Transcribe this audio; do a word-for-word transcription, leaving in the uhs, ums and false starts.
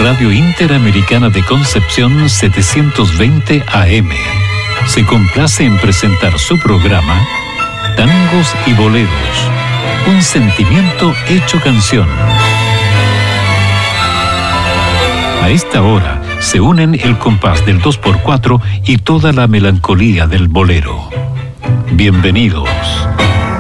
Radio Interamericana de Concepción setecientos veinte A M. Se complace en presentar su programa Tangos y Boleros, un sentimiento hecho canción. A esta hora se unen el compás del dos por cuatro y toda la melancolía del bolero. Bienvenidos.